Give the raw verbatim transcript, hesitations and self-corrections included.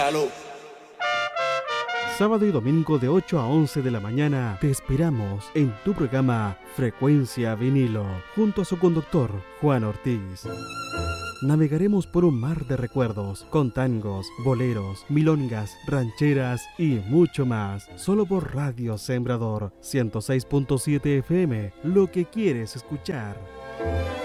Aló. Sábado y domingo de ocho a once de la mañana te esperamos en tu programa Frecuencia Vinilo, junto a su conductor Juan Ortiz. Navegaremos por un mar de recuerdos, con tangos, boleros, milongas, rancheras y mucho más. Solo por Radio Sembrador ciento seis punto siete F M, lo que quieres escuchar.